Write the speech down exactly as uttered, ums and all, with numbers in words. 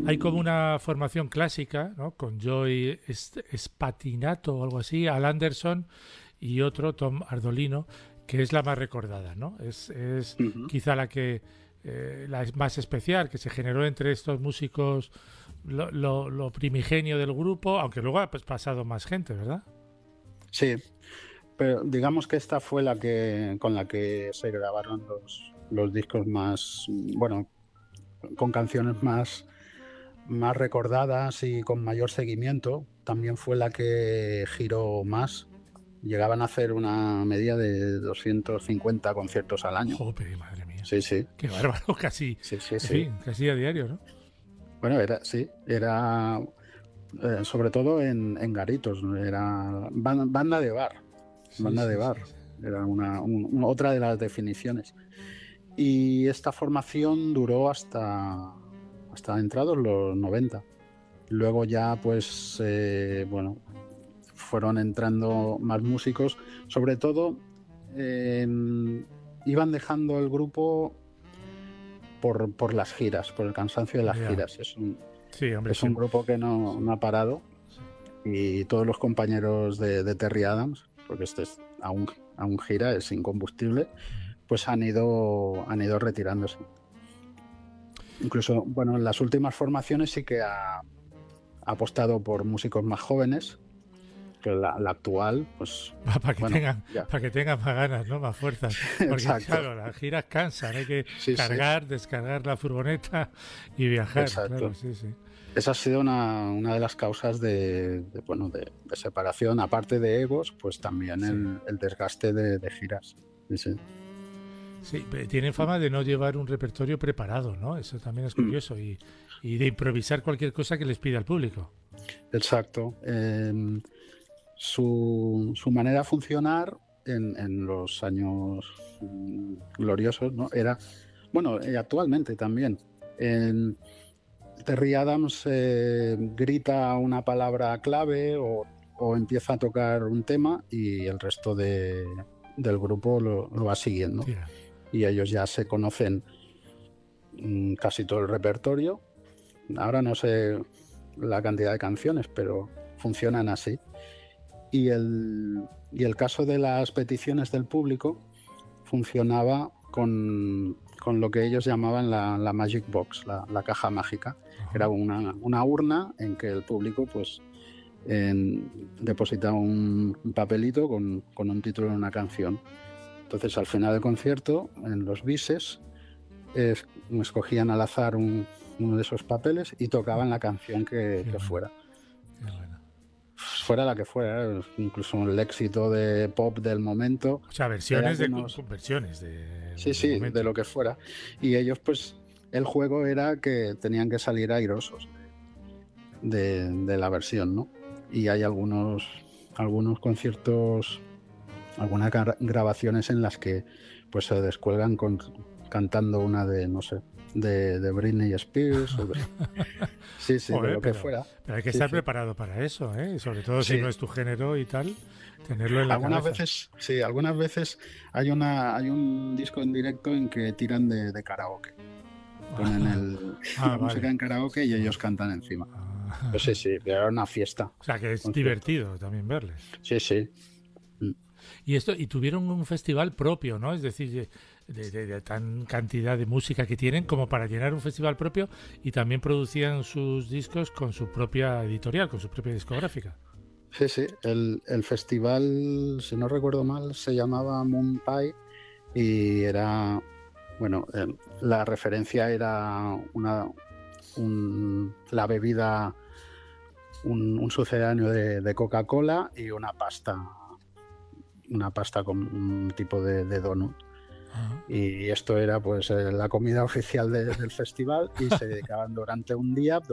hay como una formación clásica, ¿no? Con Joey Spatinato o algo así, Al Anderson y otro, Tom Ardolino, que es la más recordada, ¿no? Es, es Ujú. quizá la que eh, la más especial, que se generó entre estos músicos lo, lo, lo primigenio del grupo, aunque luego ha pues, pasado más gente, ¿verdad? Sí, pero digamos que esta fue la que con la que se grabaron los, los discos más, bueno, con canciones más, más recordadas y con mayor seguimiento. También fue la que giró más. Llegaban a hacer una media de doscientos cincuenta conciertos al año. Joder, madre mía. Sí, sí. Qué bárbaro, casi, Sí, sí, en sí. fin, casi a diario, ¿no? Bueno, era, sí, era eh, sobre todo en, en garitos, ¿no? Era ban- banda de bar, Sí, banda de sí, sí, bar. sí. Era una, un- un- otra de las definiciones. Y esta formación duró hasta, hasta entrados los noventa. Luego ya, pues, eh, bueno, fueron entrando más músicos. Sobre todo, eh, iban dejando el grupo por, por las giras, por el cansancio de las Ya. giras. Es un, Sí, hombre, es es que un grupo que no, sí, no ha parado. sí. Y todos los compañeros de, de Terry Adams, porque este es, aún, aún gira, es incombustible, pues han ido, han ido retirándose. Incluso, bueno, en las últimas formaciones sí que ha, ha apostado por músicos más jóvenes, que la, la actual, pues, Para que bueno, tengan, ya. para que tengan más ganas, ¿no? Más fuerzas. Porque Exacto. claro, las giras cansan, hay que Sí, sí, cargar, descargar la furgoneta y viajar, claro, exacto. sí, sí. Esa ha sido una, una de las causas de, de, bueno, de, de separación, aparte de egos, pues también Sí. el, el desgaste de, de giras. Sí, sí. Sí, pe- tienen fama de no llevar un repertorio preparado, ¿no? Eso también es Mm, curioso. Y, y de improvisar cualquier cosa que les pida el público. exacto. Eh, su, su manera de funcionar en, en los años mm, gloriosos, ¿no? Era, bueno, y actualmente también. En Terry Adams eh, grita una palabra clave o, o empieza a tocar un tema y el resto de, del grupo lo, lo va siguiendo. Tira. Y ellos ya se conocen mm, casi todo el repertorio. Ahora no sé la cantidad de canciones, pero funcionan así. Y el, y el caso de las peticiones del público funcionaba con, con lo que ellos llamaban la, la Magic Box, la, la caja mágica. Ajá. Era una, una urna en que el público pues, en, depositaba un, un papelito con, con un título de una canción. Entonces, al final del concierto, en los bises, es, escogían al azar un, uno de esos papeles y tocaban la canción que, Qué que bueno, fuera. qué bueno. Fuera la que fuera, incluso el éxito de pop del momento. O sea, Era versiones que de nos... versiones de, Sí, del sí, de momento. lo que fuera. Y ellos, pues, el juego era que tenían que salir airosos de, de la versión, ¿no? Y hay algunos, algunos conciertos, algunas gra- grabaciones en las que pues se descuelgan con, cantando una de, no sé, de, de Britney Spears o de, sí, sí, de Joder, lo que pero, fuera. pero hay que Sí, estar sí. preparado para eso, ¿eh? Sobre todo si Sí, no es tu género y tal, tenerlo en la algunas cabeza. veces, sí, algunas veces hay una, hay un disco en directo en que tiran de, de karaoke. Ponen el, Ah, la música vale. en karaoke y ellos Vale. cantan encima. Ah, Pues sí, sí, era una fiesta, o sea, que es concierto. divertido también verles. Sí, sí. Mm. Y esto, y tuvieron un festival propio, ¿no? Es decir, de, de, de tan cantidad de música que tienen como para llenar un festival propio y también producían sus discos con su propia editorial, con su propia discográfica. Sí, sí. El, el festival, si no recuerdo mal, se llamaba Moon Pie y era, bueno, eh, la referencia era una, un- la bebida, un, un sucedáneo de, de Coca-Cola y una pasta, una pasta con un tipo de, de donut. Ah. Y esto era pues eh, la comida oficial de- del festival y se dedicaban durante un día